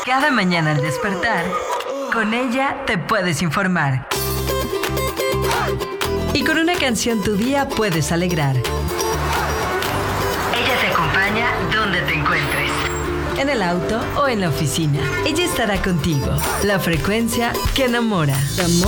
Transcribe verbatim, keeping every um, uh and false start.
Cada mañana al despertar, con ella te puedes informar. Y con una canción tu día puedes alegrar. Ella te acompaña donde te encuentres. En el auto o en la oficina. Ella estará contigo. La frecuencia que enamora.